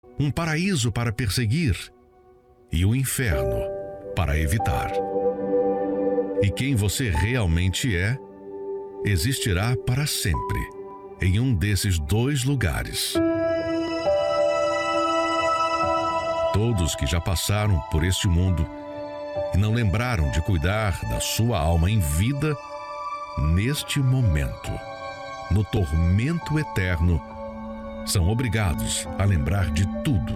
um paraíso para perseguir e o inferno para evitar. E quem você realmente é, existirá para sempre em um desses dois lugares. Todos que já passaram por este mundo e não lembraram de cuidar da sua alma em vida, neste momento, no tormento eterno, são obrigados a lembrar de tudo.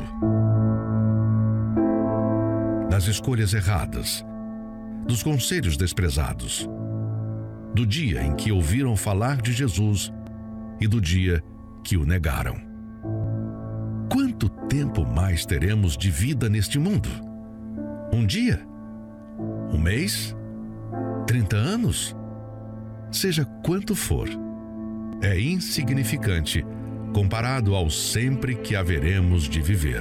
Das escolhas erradas, dos conselhos desprezados, do dia em que ouviram falar de Jesus e do dia que o negaram. Quanto tempo mais teremos de vida neste mundo? Um dia? Um mês? 30 anos? Seja quanto for, é insignificante comparado ao sempre que haveremos de viver.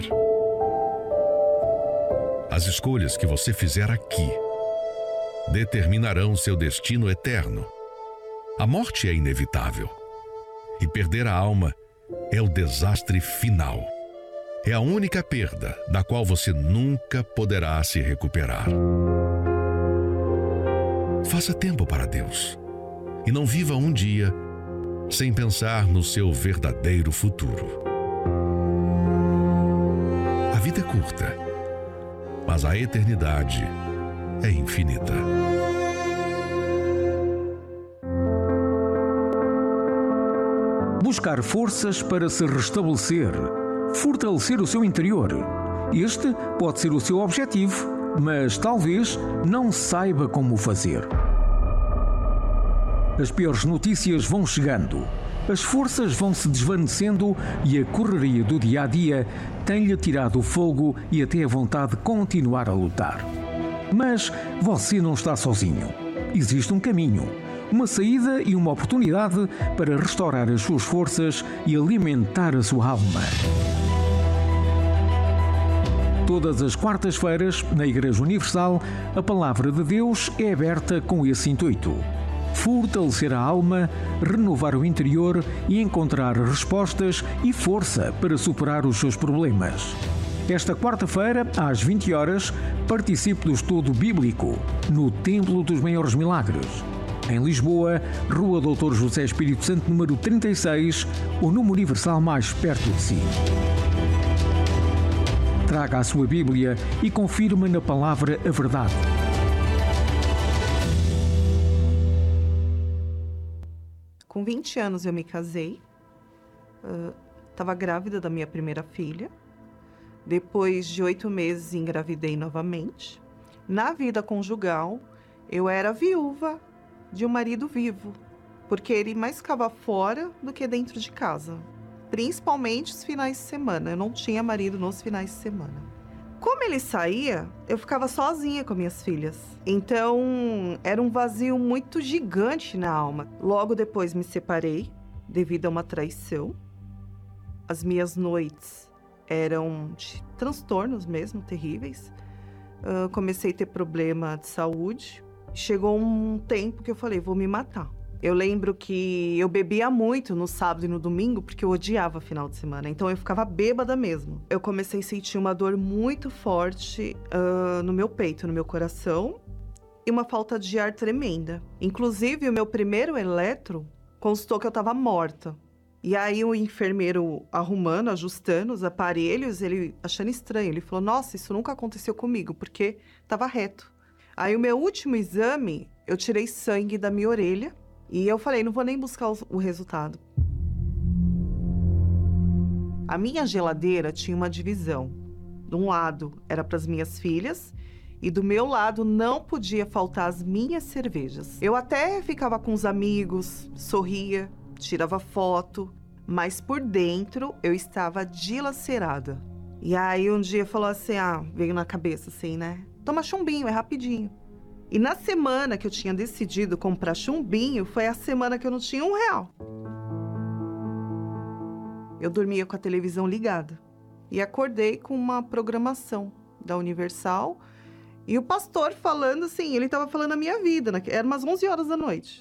As escolhas que você fizer aqui determinarão seu destino eterno. A morte é inevitável e perder a alma é o desastre final. É a única perda da qual você nunca poderá se recuperar. Faça tempo para Deus e não viva um dia sem pensar no seu verdadeiro futuro. A vida é curta, mas a eternidade é infinita. Buscar forças para se restabelecer, fortalecer o seu interior. Este pode ser o seu objetivo, mas talvez não saiba como o fazer. As piores notícias vão chegando, as forças vão se desvanecendo e a correria do dia-a-dia tem-lhe tirado o fogo e até a vontade de continuar a lutar. Mas você não está sozinho. Existe um caminho, uma saída e uma oportunidade para restaurar as suas forças e alimentar a sua alma. Todas as quartas-feiras, na Igreja Universal, a Palavra de Deus é aberta com esse intuito: fortalecer a alma, renovar o interior e encontrar respostas e força para superar os seus problemas. Esta quarta-feira, às 20 horas, participe do estudo bíblico no Templo dos Maiores Milagres. Em Lisboa, Rua Doutor José Espírito Santo, número 36, o número universal mais perto de si. Traga a sua Bíblia e confirme na palavra a verdade. Com 20 anos eu me casei, estava grávida da minha primeira filha. Depois de 8 meses engravidei novamente. Na vida conjugal, eu era viúva de um marido vivo, porque ele mais ficava fora do que dentro de casa, principalmente os finais de semana. Eu não tinha marido nos finais de semana. Como ele saía, eu ficava sozinha com minhas filhas. Então, era um vazio muito gigante na alma. Logo depois me separei, devido a uma traição. As minhas noites eram de transtornos mesmo, terríveis. Comecei a ter problema de saúde. Chegou um tempo que eu falei, vou me matar. Eu lembro que eu bebia muito no sábado e no domingo, porque eu odiava final de semana. Então eu ficava bêbada mesmo. Eu comecei a sentir uma dor muito forte no meu peito, no meu coração, e uma falta de ar tremenda. Inclusive, o meu primeiro eletro constatou que eu estava morta. E aí o enfermeiro arrumando, ajustando os aparelhos, ele achando estranho. Ele falou, nossa, isso nunca aconteceu comigo, porque estava reto. Aí o meu último exame, eu tirei sangue da minha orelha. E eu falei, não vou nem buscar o resultado. A minha geladeira tinha uma divisão. De um lado era para as minhas filhas e do meu lado não podia faltar as minhas cervejas. Eu até ficava com os amigos, sorria, tirava foto, mas por dentro eu estava dilacerada. E aí um dia falou assim, veio na cabeça assim, né? Toma chumbinho, é rapidinho. E na semana que eu tinha decidido comprar chumbinho, foi a semana que eu não tinha R$1. Eu dormia com a televisão ligada. E acordei com uma programação da Universal. E o pastor falando assim, ele estava falando a minha vida, né? Era umas 11 horas da noite.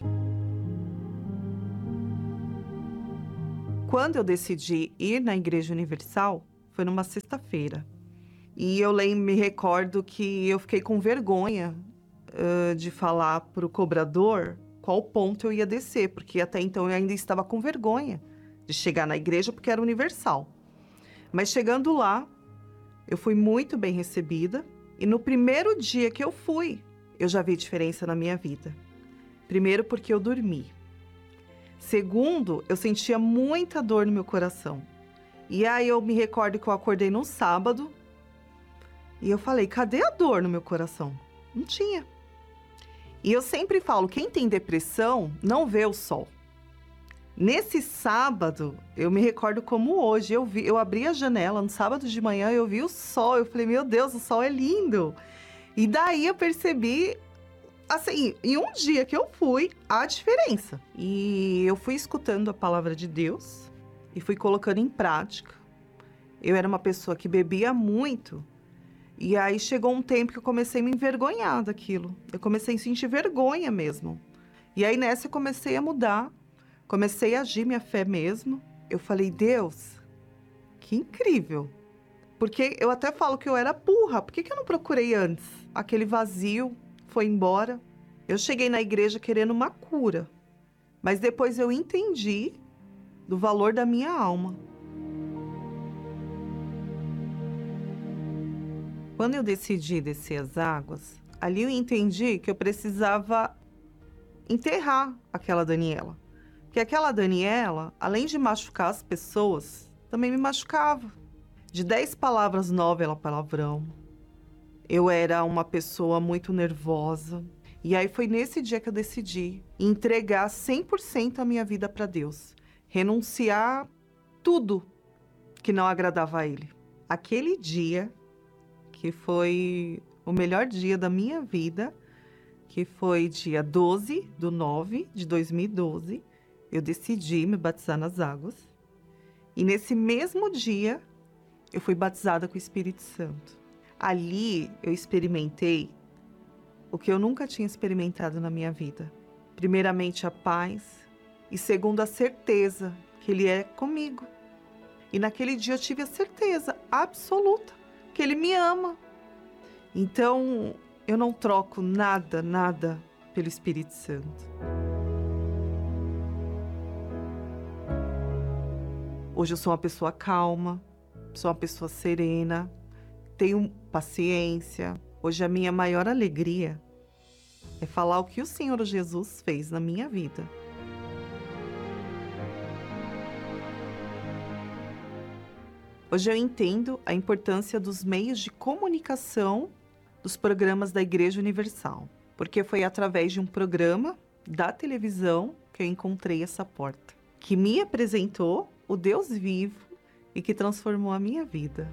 Quando eu decidi ir na Igreja Universal, foi numa sexta-feira. E eu me recordo que eu fiquei com vergonha de falar para o cobrador qual ponto eu ia descer, porque até então eu ainda estava com vergonha de chegar na igreja, porque era universal. Mas chegando lá, eu fui muito bem recebida, e no primeiro dia que eu fui, eu já vi diferença na minha vida. Primeiro, porque eu dormi. Segundo, eu sentia muita dor no meu coração. E aí eu me recordo que eu acordei num sábado, e eu falei, cadê a dor no meu coração? Não tinha. E eu sempre falo, quem tem depressão não vê o sol. Nesse sábado, eu me recordo como hoje, eu abri a janela no sábado de manhã, eu vi o sol, eu falei, meu Deus, o sol é lindo. E daí eu percebi, assim, em um dia que eu fui, a diferença. E eu fui escutando a palavra de Deus e fui colocando em prática. Eu era uma pessoa que bebia muito. E aí chegou um tempo que eu comecei a me envergonhar daquilo. Eu comecei a sentir vergonha mesmo. E aí nessa eu comecei a mudar. Comecei a agir minha fé mesmo. Eu falei, Deus, que incrível. Porque eu até falo que eu era burra. Por que eu não procurei antes? Aquele vazio foi embora. Eu cheguei na igreja querendo uma cura. Mas depois eu entendi do valor da minha alma. Quando eu decidi descer as águas, ali eu entendi que eu precisava enterrar aquela Daniela. Porque aquela Daniela, além de machucar as pessoas, também me machucava. De 10 palavras, 9 era palavrão. Eu era uma pessoa muito nervosa. E aí foi nesse dia que eu decidi entregar 100% a minha vida para Deus. Renunciar tudo que não agradava a Ele. Aquele dia, que foi o melhor dia da minha vida, que foi dia 12/9/2012, eu decidi me batizar nas águas. E nesse mesmo dia, eu fui batizada com o Espírito Santo. Ali, eu experimentei o que eu nunca tinha experimentado na minha vida. Primeiramente, a paz. E segundo, a certeza que Ele é comigo. E naquele dia, eu tive a certeza absoluta que Ele me ama. Então, eu não troco nada pelo Espírito Santo. Hoje eu sou uma pessoa calma, sou uma pessoa serena, tenho paciência. Hoje a minha maior alegria é falar o que o Senhor Jesus fez na minha vida. Hoje eu entendo a importância dos meios de comunicação dos programas da Igreja Universal, porque foi através de um programa da televisão que eu encontrei essa porta, que me apresentou o Deus vivo e que transformou a minha vida.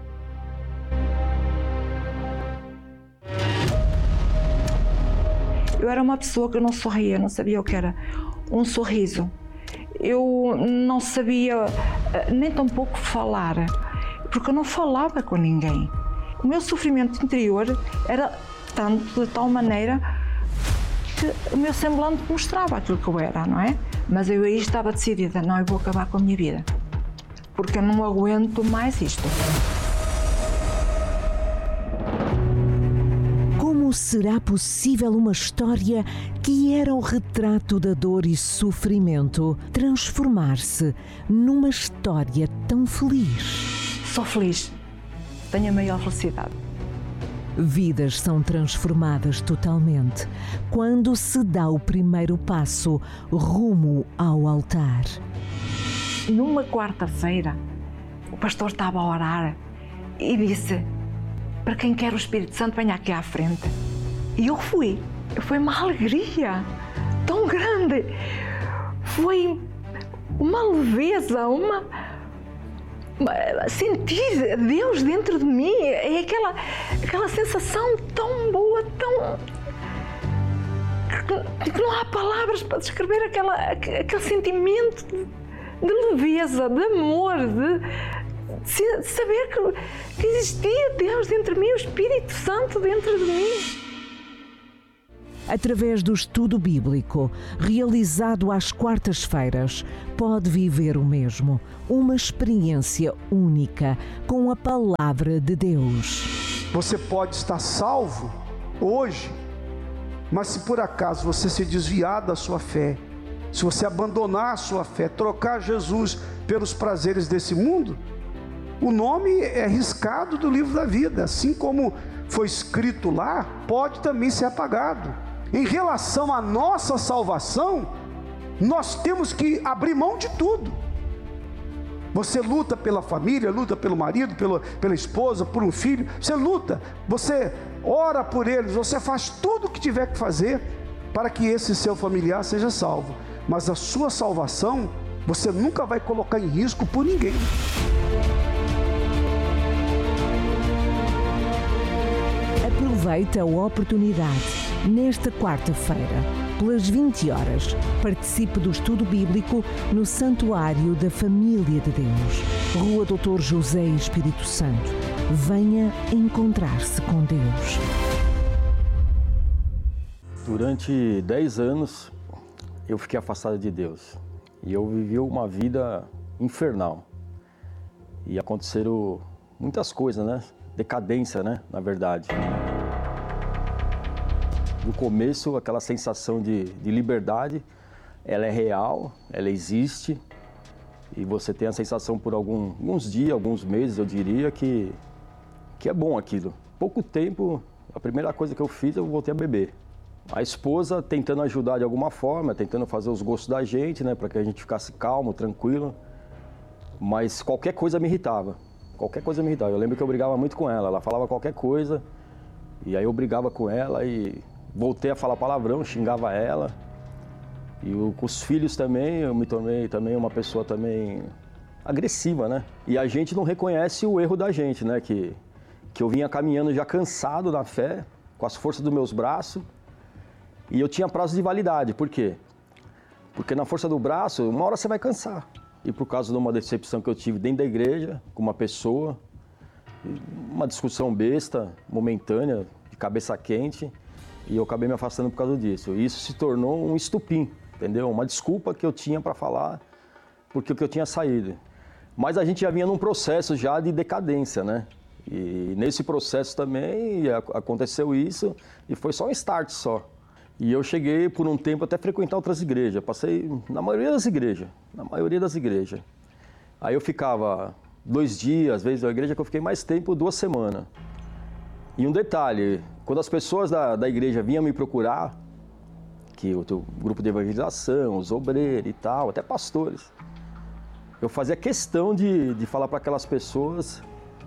Eu era uma pessoa que não sorria, não sabia o que era um sorriso. Eu não sabia nem tampouco falar, porque eu não falava com ninguém. O meu sofrimento interior era tanto, de tal maneira, que o meu semblante mostrava aquilo que eu era, não é? Mas eu aí estava decidida, não, eu vou acabar com a minha vida, porque eu não aguento mais isto. Como será possível uma história que era o retrato da dor e sofrimento transformar-se numa história tão feliz? Sou feliz, tenho a maior felicidade. Vidas são transformadas totalmente quando se dá o primeiro passo rumo ao altar. Numa quarta-feira, o pastor estava a orar e disse: para quem quer o Espírito Santo, venha aqui à frente. E eu fui. Foi uma alegria tão grande. Foi uma leveza, sentir Deus dentro de mim. É aquela sensação tão boa, que não há palavras para descrever aquele sentimento de leveza, de amor, de saber que existia Deus dentro de mim, o Espírito Santo dentro de mim. através do estudo bíblico, realizado às quartas-feiras, pode viver o mesmo, uma experiência única com a Palavra de Deus. Você pode estar salvo hoje, mas se por acaso você se desviar da sua fé, se você abandonar a sua fé, trocar Jesus pelos prazeres desse mundo, o nome é riscado do livro da vida, assim como foi escrito lá, pode também ser apagado. Em relação à nossa salvação, nós temos que abrir mão de tudo. Você luta pela família, luta pelo marido, pela esposa, por um filho, você luta, você ora por eles, você faz tudo o que tiver que fazer para que esse seu familiar seja salvo. Mas a sua salvação, você nunca vai colocar em risco por ninguém. Aproveita a oportunidade. Nesta quarta-feira, pelas 20 horas, participe do estudo bíblico no Santuário da Família de Deus, Rua Doutor José Espírito Santo. Venha encontrar-se com Deus. Durante 10 anos, eu fiquei afastado de Deus. E eu vivi uma vida infernal. E aconteceram muitas coisas, né? Decadência, né? Na verdade. No começo, aquela sensação de liberdade, ela é real, ela existe. E você tem a sensação por alguns dias, alguns meses, eu diria, que é bom aquilo. Pouco tempo, a primeira coisa que eu fiz, eu voltei a beber. A esposa tentando ajudar de alguma forma, tentando fazer os gostos da gente, né, para que a gente ficasse calmo, tranquilo. Mas qualquer coisa me irritava. Qualquer coisa me irritava. Eu lembro que eu brigava muito com ela. Ela falava qualquer coisa, e aí eu brigava com ela e voltei a falar palavrão, xingava ela. E com os filhos também, eu me tornei também uma pessoa também agressiva, né? E a gente não reconhece o erro da gente, né? Que eu vinha caminhando já cansado na fé, com as forças dos meus braços, e eu tinha prazo de validade. Por quê? Porque na força do braço, uma hora você vai cansar. E por causa de uma decepção que eu tive dentro da igreja, com uma pessoa, uma discussão besta, momentânea, de cabeça quente, e eu acabei me afastando por causa disso. E isso se tornou um estupim, entendeu? Uma desculpa que eu tinha para falar, porque eu tinha saído. Mas a gente já vinha num processo já de decadência, né? E nesse processo também aconteceu isso, e foi só um start só. E eu cheguei por um tempo até frequentar outras igrejas, passei na maioria das igrejas. Aí eu ficava 2 dias, às vezes a igreja que eu fiquei mais tempo, 2 semanas. E um detalhe, quando as pessoas da igreja vinham me procurar, que o teu grupo de evangelização, os obreiros e tal, até pastores, eu fazia questão de falar para aquelas pessoas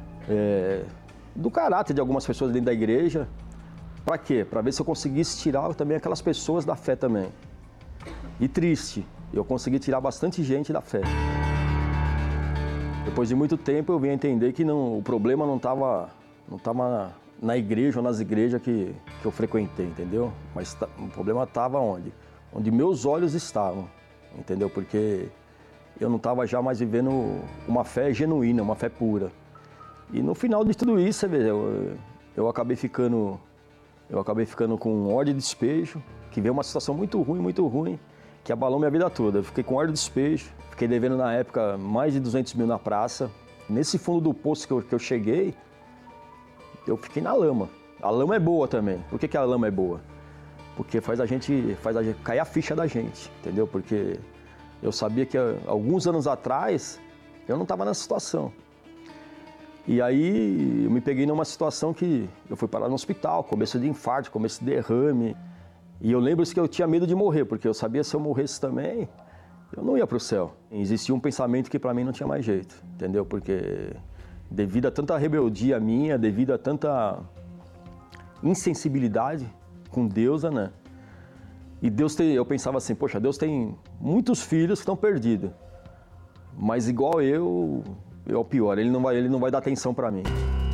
do caráter de algumas pessoas dentro da igreja. Para quê? Para ver se eu conseguisse tirar também aquelas pessoas da fé também. E triste, eu consegui tirar bastante gente da fé. Depois de muito tempo eu vim a entender que o problema não estava na igreja ou nas igrejas que eu frequentei, entendeu? Mas o problema estava onde? Onde meus olhos estavam, entendeu? Porque eu não estava já mais vivendo uma fé genuína, uma fé pura. E no final de tudo isso, você vê, eu acabei ficando com ódio e despejo, que veio uma situação muito ruim, que abalou minha vida toda. Eu fiquei com ódio e despejo, fiquei devendo na época mais de 200 mil na praça. Nesse fundo do poço que eu cheguei, eu fiquei na lama. A lama é boa também. Por que a lama é boa? Porque faz a gente cair a ficha da gente, entendeu? Porque eu sabia que alguns anos atrás eu não estava nessa situação. E aí eu me peguei numa situação que eu fui parar no hospital, começo de infarto, começo de derrame. E eu lembro que eu tinha medo de morrer, porque eu sabia que se eu morresse também, eu não ia para o céu. E existia um pensamento que para mim não tinha mais jeito, entendeu? Porque devido a tanta rebeldia minha, devido a tanta insensibilidade com Deus, né? E eu pensava assim, poxa, Deus tem muitos filhos que estão perdidos, mas igual eu é o pior, ele não vai dar atenção para mim.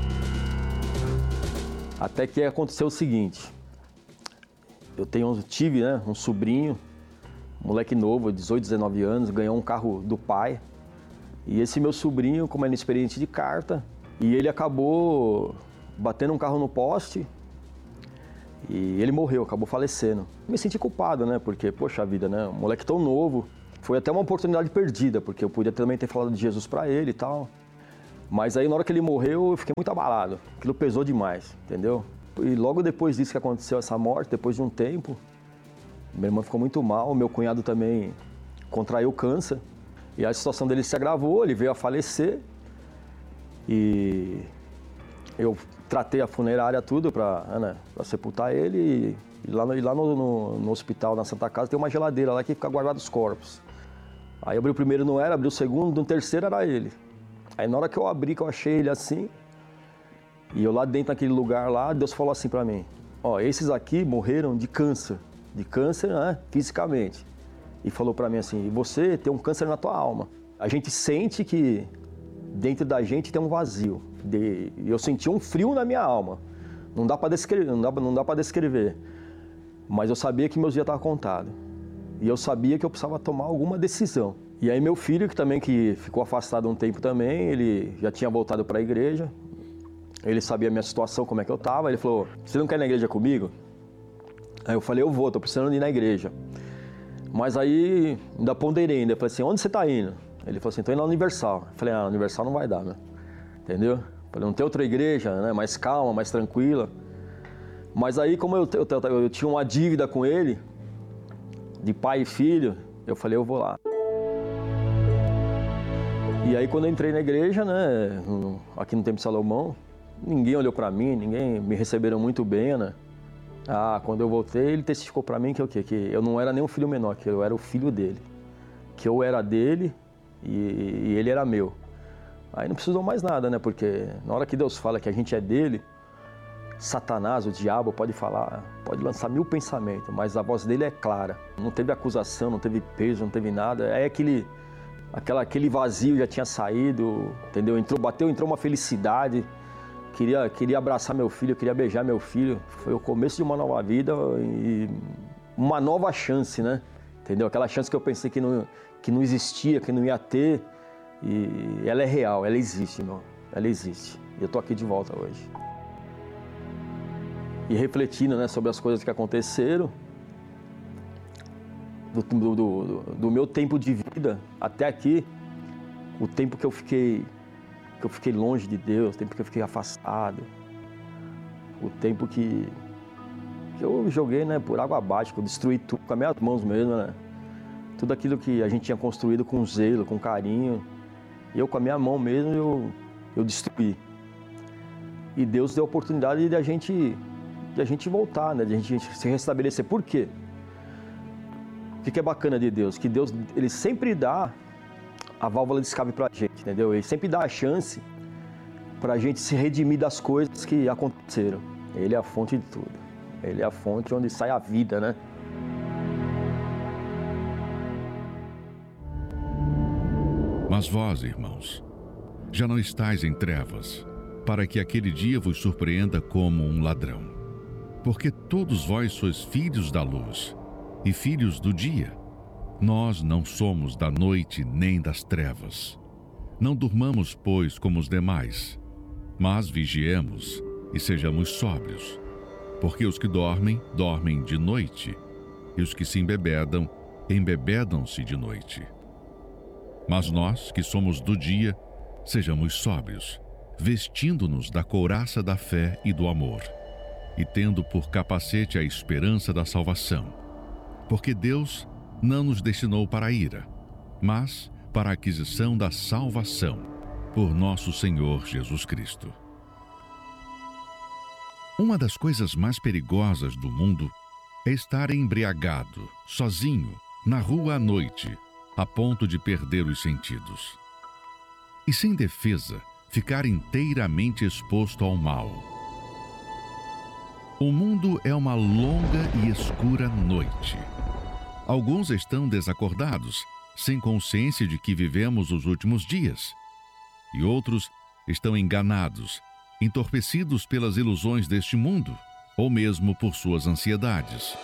Até que aconteceu o seguinte, eu tive, né, um sobrinho, moleque novo, 18, 19 anos, ganhou um carro do pai. E esse meu sobrinho, como era inexperiente de carta, e ele acabou batendo um carro no poste. E ele morreu, acabou falecendo. Me senti culpado, né? Porque, poxa vida, né? Um moleque tão novo. Foi até uma oportunidade perdida, porque eu podia também ter falado de Jesus pra ele e tal. Mas aí, na hora que ele morreu, eu fiquei muito abalado. Aquilo pesou demais, entendeu? E logo depois disso que aconteceu essa morte, depois de um tempo, minha irmã ficou muito mal, meu cunhado também contraiu câncer. E a situação dele se agravou, ele veio a falecer. E eu tratei a funerária tudo para sepultar ele. E lá no hospital, na Santa Casa, tem uma geladeira lá que fica guardado os corpos. Aí abri o primeiro, não era, abri o segundo, no terceiro era ele. Aí na hora que eu abri, que eu achei ele assim, e eu lá dentro naquele lugar lá, Deus falou assim para mim: ó, esses aqui morreram de câncer, né, fisicamente. E falou para mim assim: e você tem um câncer na tua alma. A gente sente que dentro da gente tem um vazio. Eu senti um frio na minha alma. Não dá para descrever, não dá para descrever. Mas eu sabia que meus dias estavam contados. E eu sabia que eu precisava tomar alguma decisão. E aí meu filho, que ficou afastado um tempo também, ele já tinha voltado para a igreja. Ele sabia a minha situação, como é que eu estava. Ele falou: você não quer ir na igreja comigo? Aí eu falei: eu vou, estou precisando ir na igreja. Mas aí ainda ponderei ainda. Eu falei assim: onde você está indo? Ele falou assim: estou indo na Universal. Eu falei: ah, na Universal não vai dar, né? Entendeu? Eu falei: não tem outra igreja, né? Mais calma, mais tranquila. Mas aí, como eu tinha uma dívida com ele, de pai e filho, eu falei: eu vou lá. E aí, quando eu entrei na igreja, né, aqui no Templo de Salomão, ninguém olhou para mim, ninguém me receberam muito bem, né? Ah, quando eu voltei, ele testificou para mim que o quê? Que eu não era nem um filho menor, que eu era o filho dele. Que eu era dele e ele era meu. Aí não precisou mais nada, né? Porque na hora que Deus fala que a gente é dele, Satanás, o diabo, pode falar, pode lançar 1000 pensamentos, mas a voz dele é clara. Não teve acusação, não teve peso, não teve nada. Aí aquele vazio já tinha saído, entendeu? Entrou uma felicidade. Queria abraçar meu filho, queria beijar meu filho. Foi o começo de uma nova vida e uma nova chance, né? Entendeu? Aquela chance que eu pensei que não existia, que não ia ter. E ela é real, ela existe, irmão. Ela existe. E eu tô aqui de volta hoje. E refletindo, né, sobre as coisas que aconteceram, do meu tempo de vida até aqui, o tempo que eu fiquei longe de Deus, o tempo que eu fiquei afastado, o tempo que eu joguei, né, por água abaixo, que eu destruí tudo com as minhas mãos mesmo, né? Tudo aquilo que a gente tinha construído com zelo, com carinho, eu com a minha mão mesmo, eu destruí. E Deus deu a oportunidade de a gente voltar, né, de a gente se restabelecer. Por quê? O que é bacana de Deus? Que Deus, ele sempre dá a válvula de escape pra gente, entendeu? Ele sempre dá a chance pra gente se redimir das coisas que aconteceram. Ele é a fonte de tudo. Ele é a fonte onde sai a vida, né? Mas vós, irmãos, já não estáis em trevas, para que aquele dia vos surpreenda como um ladrão. Porque todos vós sois filhos da luz e filhos do dia. Nós não somos da noite nem das trevas. Não durmamos, pois, como os demais, mas vigiemos e sejamos sóbrios. Porque os que dormem, dormem de noite, e os que se embebedam, embebedam-se de noite. Mas nós, que somos do dia, sejamos sóbrios, vestindo-nos da couraça da fé e do amor, e tendo por capacete a esperança da salvação. Porque Deus não nos destinou para a ira, mas para a aquisição da salvação, por nosso Senhor Jesus Cristo. Uma das coisas mais perigosas do mundo é estar embriagado, sozinho, na rua à noite, a ponto de perder os sentidos. E sem defesa, ficar inteiramente exposto ao mal. O mundo é uma longa e escura noite. Alguns estão desacordados, sem consciência de que vivemos os últimos dias. E outros estão enganados, entorpecidos pelas ilusões deste mundo, ou mesmo por suas ansiedades.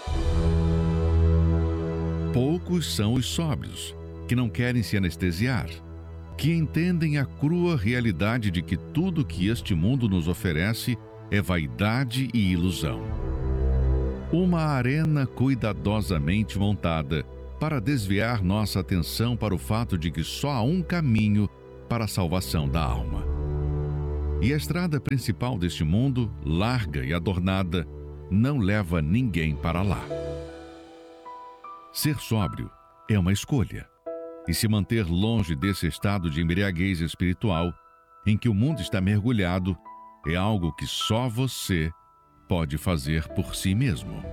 Poucos são os sóbrios, que não querem se anestesiar, que entendem a crua realidade de que tudo que este mundo nos oferece é vaidade e ilusão. Uma arena cuidadosamente montada para desviar nossa atenção para o fato de que só há um caminho para a salvação da alma. E a estrada principal deste mundo, larga e adornada, não leva ninguém para lá. Ser sóbrio é uma escolha, e se manter longe desse estado de embriaguez espiritual em que o mundo está mergulhado é algo que só você pode fazer por si mesmo.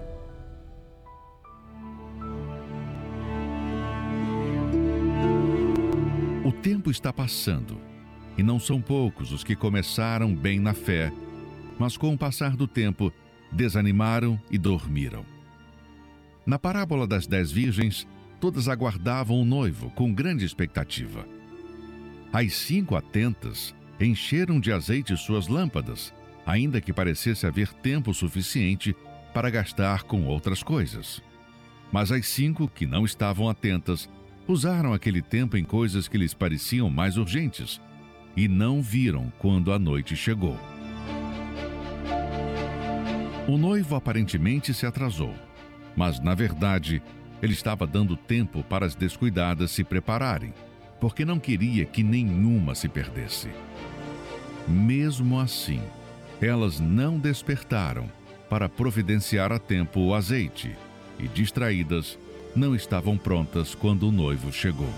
O tempo está passando, e não são poucos os que começaram bem na fé, mas com o passar do tempo desanimaram e dormiram. Na parábola das 10 virgens, todas aguardavam o noivo com grande expectativa. As 5 atentas encheram de azeite suas lâmpadas, ainda que parecesse haver tempo suficiente para gastar com outras coisas. Mas as 5 que não estavam atentas usaram aquele tempo em coisas que lhes pareciam mais urgentes e não viram quando a noite chegou. O noivo aparentemente se atrasou, mas na verdade ele estava dando tempo para as descuidadas se prepararem, porque não queria que nenhuma se perdesse. Mesmo assim, elas não despertaram para providenciar a tempo o azeite e, distraídas, não estavam prontas quando o noivo chegou.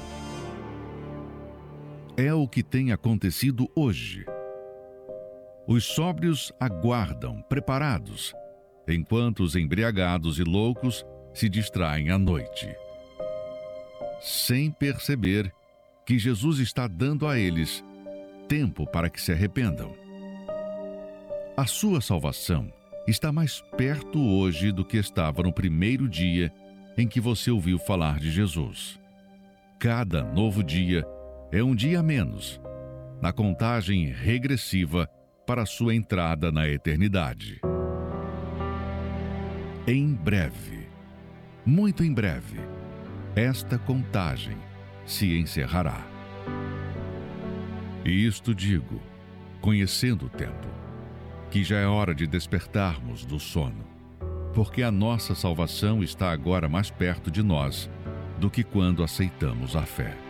É o que tem acontecido hoje. Os sóbrios aguardam, preparados, enquanto os embriagados e loucos se distraem à noite, sem perceber que Jesus está dando a eles tempo para que se arrependam. A sua salvação está mais perto hoje do que estava no primeiro dia em que você ouviu falar de Jesus. Cada novo dia é um dia a menos na contagem regressiva para a sua entrada na eternidade. Em breve, muito em breve, esta contagem se encerrará. E isto digo, conhecendo o tempo, que já é hora de despertarmos do sono, porque a nossa salvação está agora mais perto de nós do que quando aceitamos a fé.